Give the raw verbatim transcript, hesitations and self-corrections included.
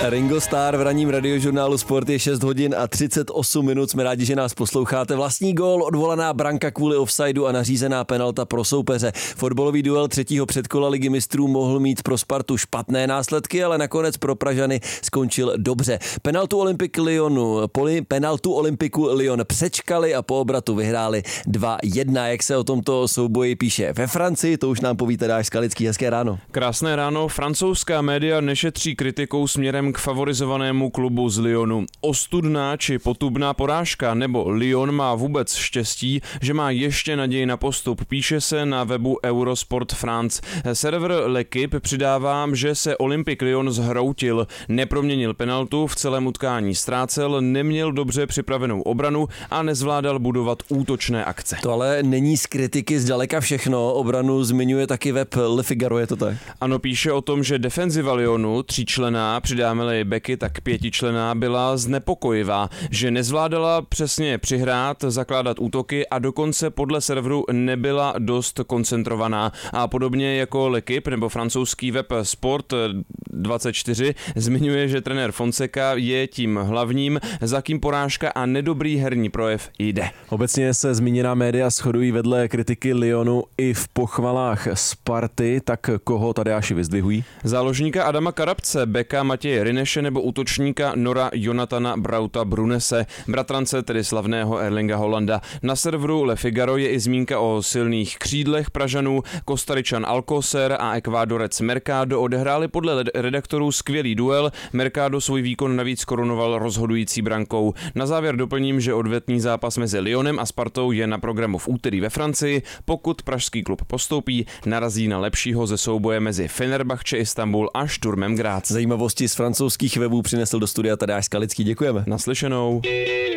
Ringo Starr v ranním radiožurnálu Sport je šest hodin a třicet osm minut. Jsme rádi, že nás posloucháte. Vlastní gól, odvolaná branka kvůli offsideu a nařízená penalta pro soupeře. Fotbalový duel třetího předkola Ligy mistrů mohl mít pro Spartu špatné následky, ale nakonec pro Pražany skončil dobře. Penaltu Olympique Lyonu, poli, penaltu Olympiku Lyon přečkali a po obratu vyhráli dva jedna. Jak se o tomto souboji píše ve Francii, to už nám poví Tadáš Skalický. Hezké ráno. Krásné ráno. Francouzská média nešetří kritikou směrem k favorizovanému klubu z Lyonu. Ostudná či potubná porážka, nebo Lyon má vůbec štěstí, že má ještě naději na postup, píše se na webu Eurosport France. Server L'Equipe přidává, že se Olympique Lyon zhroutil, neproměnil penaltu, v celém utkání ztrácel, neměl dobře připravenou obranu a nezvládal budovat útočné akce. To ale není z kritiky zdaleka všechno, obranu zmiňuje taky web Le Figaro, je to tak? Ano, píše o tom, že defenziva Lyonu, tříčlenná, přidáme-li beky, tak pětičlenná, byla znepokojivá, že nezvládala přesně přihrát, zakládat útoky a dokonce podle serveru nebyla dost koncentrovaná. A podobně jako L'Equipe nebo francouzský web Sport dvacet čtyři zmiňuje, že trenér Fonseca je tím hlavním, za kým porážka a nedobrý herní projev jde. Obecně se zmíněná média shodují vedle kritiky Lyonu i v pochvalách Sparty, tak koho Tadeáši vyzdvihují? Záložníka Adama Karabce, beka Matěje Rineše nebo útočníka Nora Jonathana Brauta Brunese, bratrance tedy slavného Erlinga Holanda. Na serveru Le Figaro je i zmínka o silných křídlech Pražanů. Kostaričan Alcocer a Ekvádorec Mercado odehráli podle redaktorů skvělý duel. Mercado svůj výkon navíc korunoval rozhodující brankou. Na závěr doplním, že odvetný zápas mezi Lyonem a Spartou je na programu v úterý ve Francii. Pokud pražský klub postoupí, narazí na lepšího ze souboje mezi Fenerbahce Istanbul a Sturmem Graz. Zajímavosti z francouzských webů přinesl do studia Tadáš Skalický. Děkujeme. Naslyšenou.